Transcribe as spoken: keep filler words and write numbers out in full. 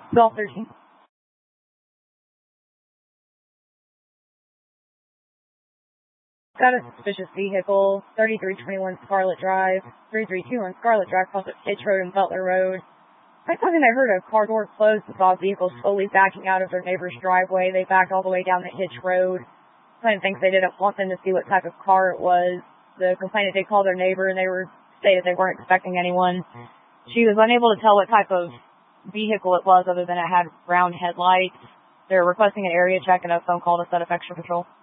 Golf thirteen. Got a suspicious vehicle, thirty-three twenty-one Scarlet Drive, three three two one Scarlet Drive, cross at Hitch Road and Butler Road. I thought I heard a car door closed and saw a vehicle slowly backing out of their neighbor's driveway. They backed all the way down the Hitch Road. Complainant thinks they didn't want them to see what type of car it was. The complainant did call their neighbor and they were stated they weren't expecting anyone. She was unable to tell what type of vehicle it was other than it had round headlights. They're requesting an area check and a phone call to set up extra patrol.